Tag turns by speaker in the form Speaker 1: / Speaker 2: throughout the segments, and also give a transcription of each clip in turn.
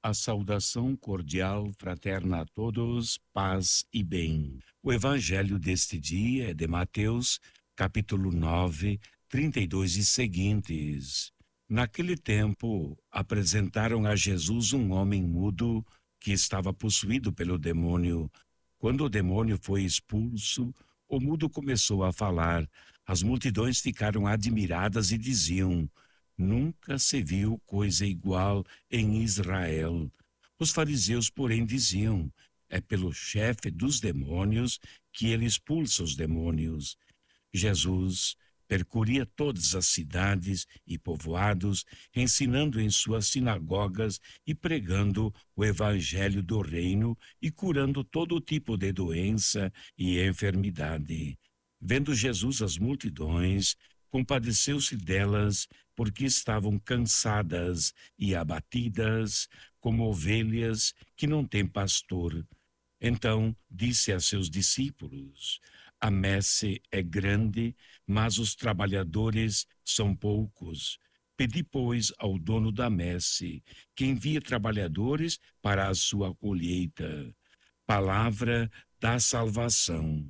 Speaker 1: A saudação cordial fraterna a todos, paz e bem. O evangelho deste dia é de Mateus, capítulo 9, 32 e seguintes. Naquele tempo, apresentaram a Jesus um homem mudo que estava possuído pelo demônio. Quando o demônio foi expulso, o mudo começou a falar. As multidões ficaram admiradas e diziam: Nunca se viu coisa igual em Israel. Os fariseus, porém, diziam: é pelo chefe dos demônios que ele expulsa os demônios. Jesus percorria todas as cidades e povoados, ensinando em suas sinagogas e pregando o evangelho do reino e curando todo tipo de doença e enfermidade. Vendo Jesus as multidões, compadeceu-se delas, porque estavam cansadas e abatidas, como ovelhas que não têm pastor. Então disse a seus discípulos: A messe é grande, mas os trabalhadores são poucos. Pedi, pois, ao dono da messe que envie trabalhadores para a sua colheita. Palavra da salvação.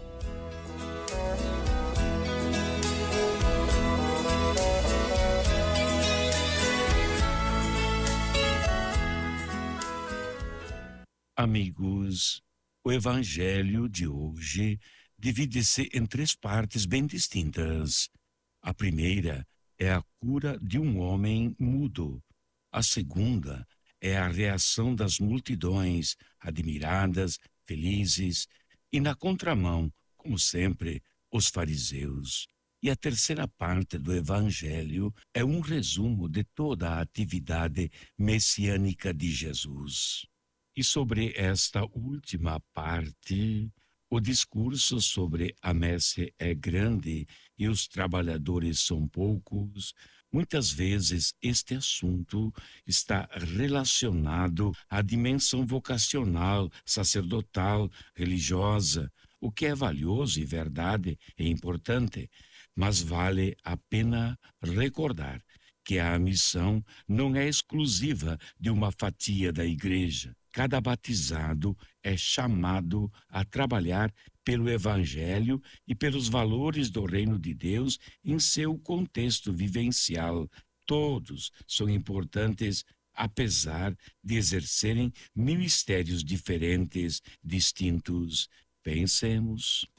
Speaker 1: Amigos, o evangelho de hoje divide-se em três partes bem distintas. A primeira é a cura de um homem mudo. A segunda é a reação das multidões, admiradas, felizes, e na contramão, como sempre, os fariseus. E a terceira parte do evangelho é um resumo de toda a atividade messiânica de Jesus. E sobre esta última parte, o discurso sobre a messe é grande e os trabalhadores são poucos, muitas vezes este assunto está relacionado à dimensão vocacional, sacerdotal, religiosa, o que é valioso e verdade e importante, mas vale a pena recordar que a missão não é exclusiva de uma fatia da igreja. Cada batizado é chamado a trabalhar pelo Evangelho e pelos valores do reino de Deus em seu contexto vivencial. Todos são importantes, apesar de exercerem ministérios diferentes, distintos. Pensemos.